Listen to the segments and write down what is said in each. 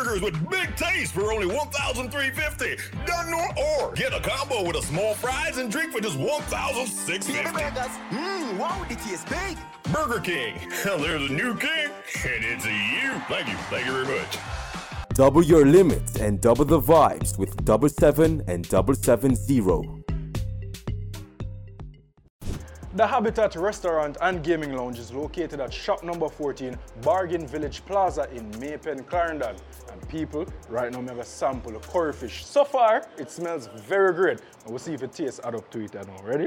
burgers with big taste for only $1,350. Done or get a combo with a small fries and drink for just $1,650. Wow, it tastes big. Burger King. There's a new king, and it's you. Thank you. Thank you very much. Double your limits and double the vibes with 77 and 770. The Habitat Restaurant and Gaming Lounge is located at shop number 14, Bargain Village Plaza in Maypen, Clarendon. And people, right now we have a sample of curry fish. So far, it smells very great. And we'll see if it tastes add up to it now. Ready?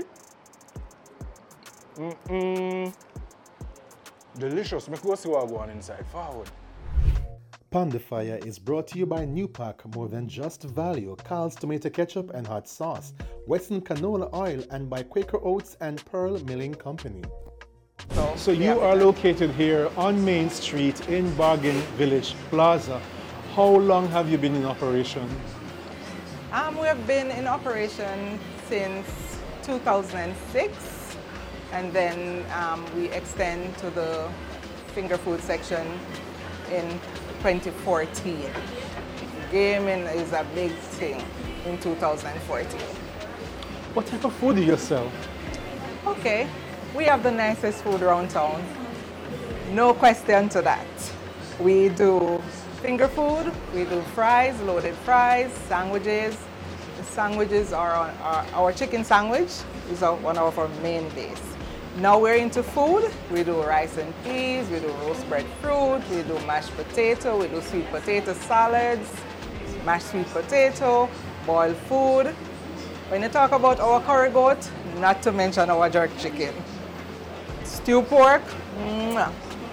Delicious. Make go see what go on inside. Forward. Pond the Fire is brought to you by Newpack, more than just value, Carl's Tomato Ketchup and Hot Sauce, Western Canola Oil, and by Quaker Oats and Pearl Milling Company. So you are located here on Main Street in Bargain Village Plaza. How long have you been in operation? We have been in operation since 2006, and then we extend to the finger food section in 2014. Gaming is a big thing in 2014. What type of food do you sell? Okay, we have the nicest food around town. No question to that. We do finger food, we do fries, loaded fries, sandwiches. The sandwiches are our chicken sandwich is one of our main days. Now we're into food. We do rice and peas, we do roast bread fruit, we do mashed potato, we do sweet potato salads, mashed sweet potato, boiled food. When you talk about our curry goat, not to mention our jerk chicken. Stew pork, mwah.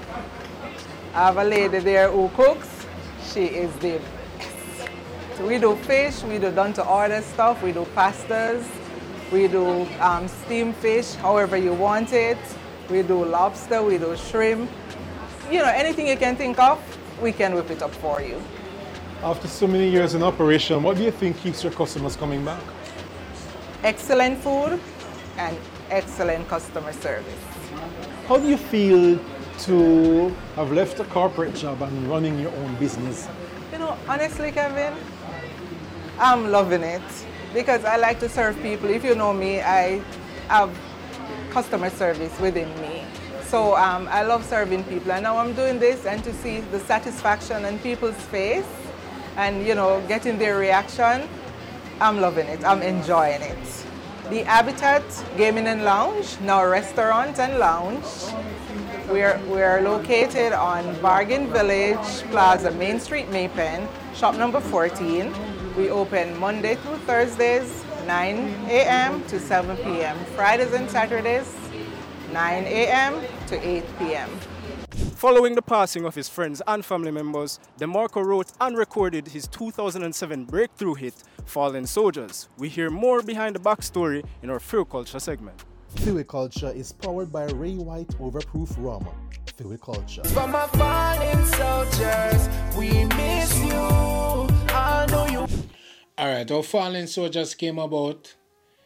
I have a lady there who cooks. She is the best. So we do fish, we do done to order stuff, we do pastas. We do steamed fish, however you want it. We do lobster, we do shrimp. You know, anything you can think of, we can whip it up for you. After so many years in operation, what do you think keeps your customers coming back? Excellent food and excellent customer service. How do you feel to have left a corporate job and running your own business? You know, honestly, Kevin, I'm loving it. Because I like to serve people. If you know me, I have customer service within me. So I love serving people. And now I'm doing this, and to see the satisfaction on people's face and, you know, getting their reaction, I'm loving it. I'm enjoying it. The Habitat Gaming and Lounge, now restaurant and lounge. We're located on Bargain Village Plaza, Main Street, Maypen, shop number 14. We open Monday through Thursdays, 9 a.m. to 7 p.m. Fridays and Saturdays, 9 a.m. to 8 p.m. Following the passing of his friends and family members, DeMarco wrote and recorded his 2007 breakthrough hit, Fallen Soldiers. We hear more behind the backstory in our Fear Culture segment. Fear Culture is powered by Ray White Overproof Rum. Fear Culture. For my fallen soldiers, we miss you. I know you. Alright, how Fallen Soldiers came about?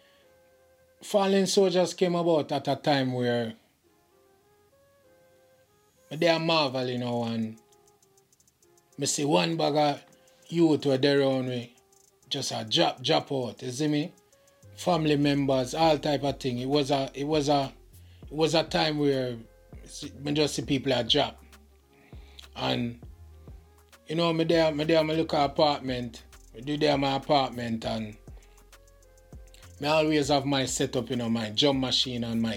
Fallen Soldiers came about at a time where they are marvel, you know, and I see one bag of youth were there around me, just a drop out, you see me? Family members, all type of thing. It was a time where I just see people at drop. And you know, me there my look at apartment. I do there my apartment, and I always have my setup, you know, my drum machine and my